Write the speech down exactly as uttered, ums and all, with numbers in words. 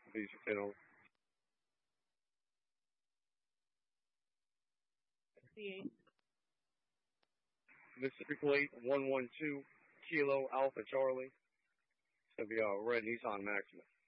Visa Fiddle. Mississippi Plate one one two Kilo Alpha Charlie. It's going to be uh, red Nissan Maxima.